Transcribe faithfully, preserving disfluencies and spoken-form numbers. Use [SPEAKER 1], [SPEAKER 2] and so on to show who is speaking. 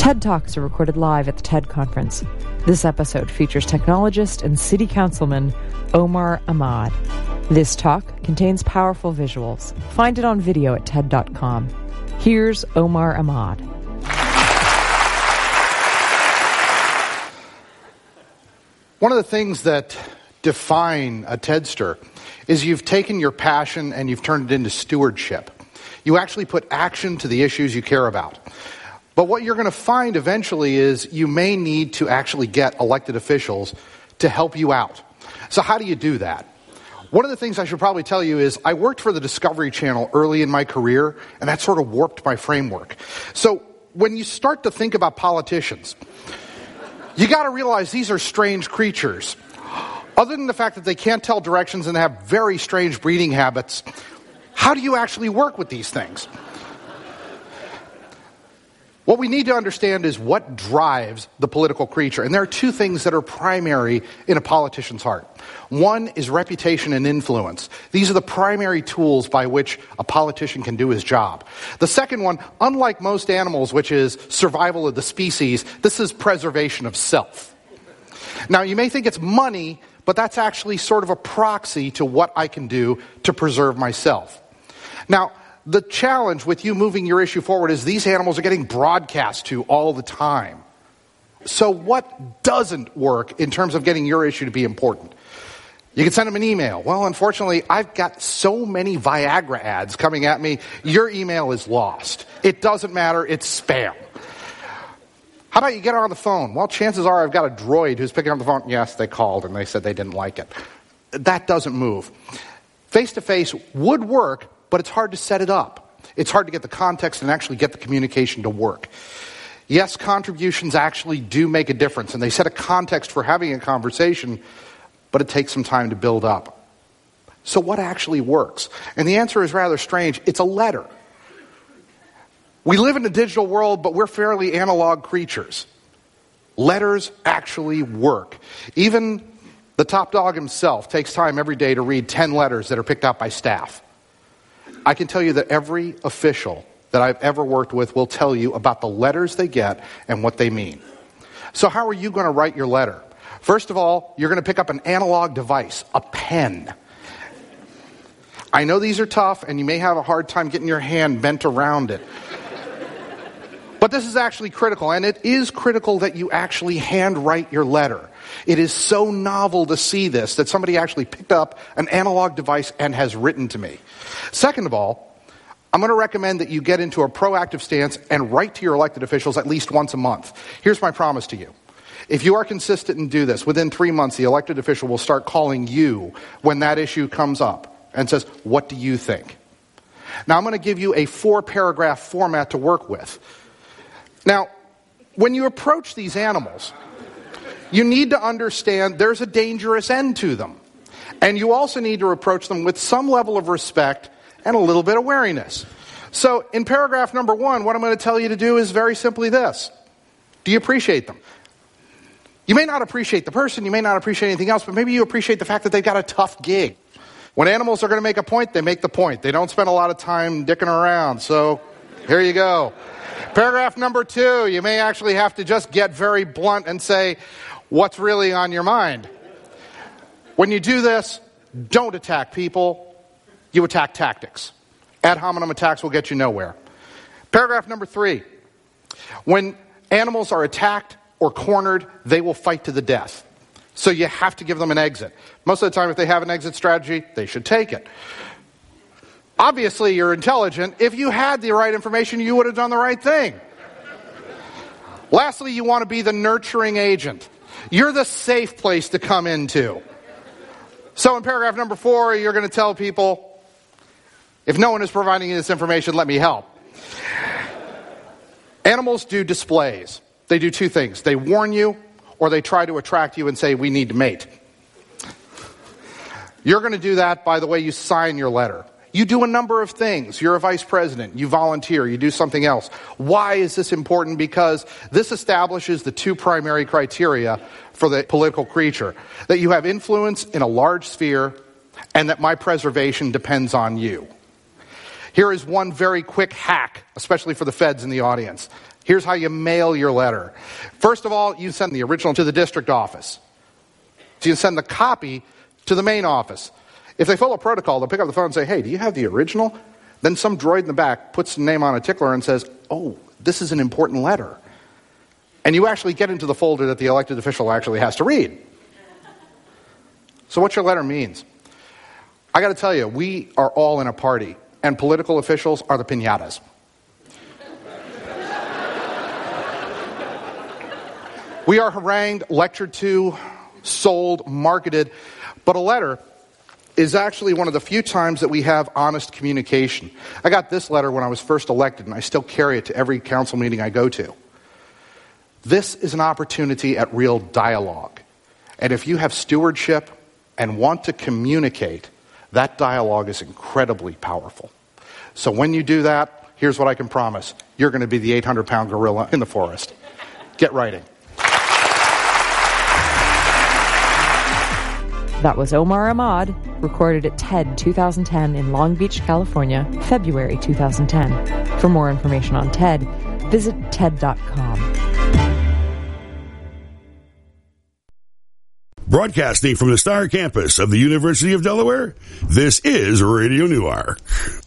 [SPEAKER 1] TED Talks are recorded live at the TED Conference. This episode features technologist and city councilman Omar Ahmad. This talk contains powerful visuals. Find it on video at TED dot com. Here's Omar Ahmad.
[SPEAKER 2] One of the things that define a TEDster is you've taken your passion and you've turned it into stewardship. You actually put action to the issues you care about. But what you're going to find eventually is you may need to actually get elected officials to help you out. So how do you do that? One of the things I should probably tell you is I worked for the Discovery Channel early in my career, and that sort of warped my framework. So when you start to think about politicians, you got to realize these are strange creatures. Other than the fact that they can't tell directions and they have very strange breeding habits, how do you actually work with these things? What we need to understand is what drives the political creature. And there are two things that are primary in a politician's heart. One is reputation and influence. These are the primary tools by which a politician can do his job. The second one, unlike most animals, which is survival of the species, this is preservation of self. Now, you may think it's money, but that's actually sort of a proxy to what I can do to preserve myself. Now, the challenge with you moving your issue forward is these animals are getting broadcast to all the time. So what doesn't work in terms of getting your issue to be important? You can send them an email. Well, unfortunately, I've got so many Viagra ads coming at me, your email is lost. It doesn't matter, it's spam. How about you get on the phone? Well, chances are I've got a droid who's picking up the phone. Yes, they called and they said they didn't like it. That doesn't move. Face-to-face would work, but it's hard to set it up. It's hard to get the context and actually get the communication to work. Yes, contributions actually do make a difference, and they set a context for having a conversation, but it takes some time to build up. So what actually works? And the answer is rather strange. It's a letter. We live in a digital world, but we're fairly analog creatures. Letters actually work. Even the top dog himself takes time every day to read ten letters that are picked out by staff. I can tell you that every official that I've ever worked with will tell you about the letters they get and what they mean. So how are you going to write your letter? First of all, you're going to pick up an analog device, a pen. I know these are tough, and you may have a hard time getting your hand bent around it. But this is actually critical, and it is critical that you actually handwrite your letter. It is so novel to see this, that somebody actually picked up an analog device and has written to me. Second of all, I'm going to recommend that you get into a proactive stance and write to your elected officials at least once a month. Here's my promise to you. If you are consistent and do this, within three months, the elected official will start calling you when that issue comes up and says, what do you think? Now, I'm going to give you a four-paragraph format to work with. Now, when you approach these animals, you need to understand there's a dangerous end to them. And you also need to approach them with some level of respect and a little bit of wariness. So in paragraph number one, what I'm going to tell you to do is very simply this. Do you appreciate them? You may not appreciate the person, you may not appreciate anything else, but maybe you appreciate the fact that they've got a tough gig. When animals are going to make a point, they make the point. They don't spend a lot of time dicking around. So here you go. Paragraph number two, you may actually have to just get very blunt and say, what's really on your mind? When you do this, don't attack people, you attack tactics. Ad hominem attacks will get you nowhere. Paragraph number three, when animals are attacked or cornered, they will fight to the death. So you have to give them an exit. Most of the time, if they have an exit strategy, they should take it. Obviously, you're intelligent. If you had the right information, you would have done the right thing. Lastly, you want to be the nurturing agent. You're the safe place to come into. So in paragraph number four, you're going to tell people, if no one is providing you this information, let me help. Animals do displays. They do two things. They warn you, or they try to attract you and say, we need to mate. You're going to do that by the way you sign your letter. You do a number of things. You're a vice president. You volunteer. You do something else. Why is this important? Because this establishes the two primary criteria for the political creature. That you have influence in a large sphere and that my preservation depends on you. Here is one very quick hack, especially for the feds in the audience. Here's how you mail your letter. First of all, you send the original to the district office. So you send the copy to the main office. If they follow protocol, they'll pick up the phone and say, hey, do you have the original? Then some droid in the back puts the name on a tickler and says, oh, this is an important letter. And you actually get into the folder that the elected official actually has to read. So what your letter means. I got to tell you, we are all in a party, and political officials are the piñatas. We are harangued, lectured to, sold, marketed, but a letter is actually one of the few times that we have honest communication. I got this letter when I was first elected, and I still carry it to every council meeting I go to. This is an opportunity at real dialogue. And if you have stewardship and want to communicate, that dialogue is incredibly powerful. So when you do that, here's what I can promise. You're going to be the eight hundred pound gorilla in the forest. Get writing.
[SPEAKER 1] That was Omar Ahmad, recorded at TED twenty ten in Long Beach, California, February two thousand ten. For more information on TED, visit ted dot com.
[SPEAKER 3] Broadcasting from the Star Campus of the University of Delaware, this is Radio Newark.